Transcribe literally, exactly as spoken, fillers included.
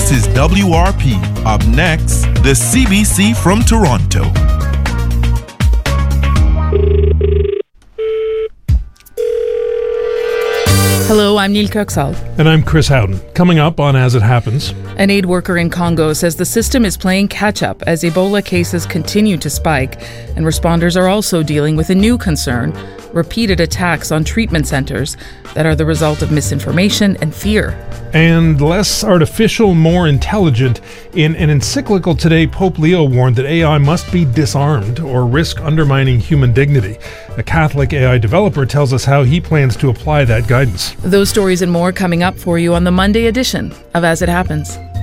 This is W R P. Up next, the C B C from Toronto. Hello, I'm Neil Kirksall. And I'm Chris Howden. Coming up on As It Happens. An aid worker in Congo says the system is playing catch-up as Ebola cases continue to spike, and responders are also dealing with a new concern: repeated attacks on treatment centres that are the result of misinformation and fear. And less artificial, more intelligent. In an encyclical today, Pope Leo warned that A I must be disarmed or risk undermining human dignity. A Catholic A I developer tells us how he plans to apply that guidance. Those stories and more coming up for you on the Monday edition of As It Happens.